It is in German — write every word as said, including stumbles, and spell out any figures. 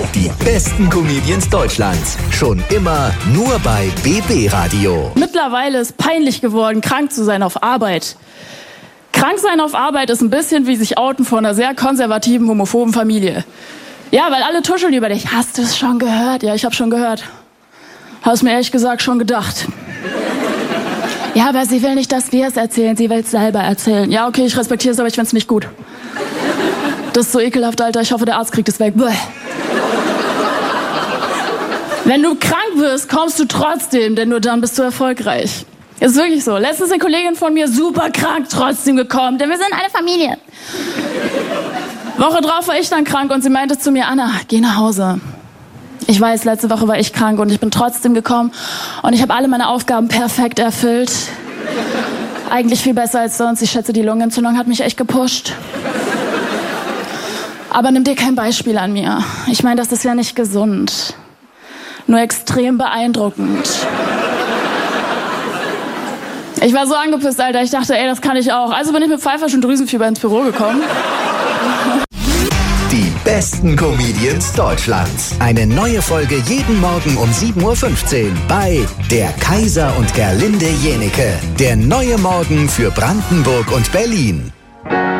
Die besten Comedians Deutschlands. Schon immer nur bei B B Radio. Mittlerweile ist peinlich geworden, krank zu sein auf Arbeit. Krank sein auf Arbeit ist ein bisschen wie sich outen vor einer sehr konservativen, homophoben Familie. Ja, weil alle tuscheln über dich. Hast du es schon gehört? Ja, ich habe schon gehört. Hast mir ehrlich gesagt schon gedacht. Ja, aber sie will nicht, dass wir es erzählen. Sie will es selber erzählen. Ja, okay, ich respektiere es, aber ich find's nicht gut. Das ist so ekelhaft, Alter. Ich hoffe, der Arzt kriegt es weg. Bäh. Wenn du krank wirst, kommst du trotzdem, denn nur dann bist du erfolgreich. Ist wirklich so. Letztens eine Kollegin von mir super krank trotzdem gekommen, denn wir sind eine Familie. Woche drauf war ich dann krank und sie meinte zu mir, Anna, geh nach Hause. Ich weiß, letzte Woche war ich krank und ich bin trotzdem gekommen und ich habe alle meine Aufgaben perfekt erfüllt. Eigentlich viel besser als sonst. Ich schätze, die Lungenentzündung hat mich echt gepusht. Aber nimm dir kein Beispiel an mir. Ich meine, das ist ja nicht gesund. Nur extrem beeindruckend. Ich war so angepisst, Alter. Ich dachte, ey, das kann ich auch. Also bin ich mit pfeiferschen Drüsenfieber ins Büro gekommen. Die besten Comedians Deutschlands. Eine neue Folge jeden Morgen um sieben Uhr fünfzehn bei Der Kaiser und Gerlinde Jenieke. Der neue Morgen für Brandenburg und Berlin.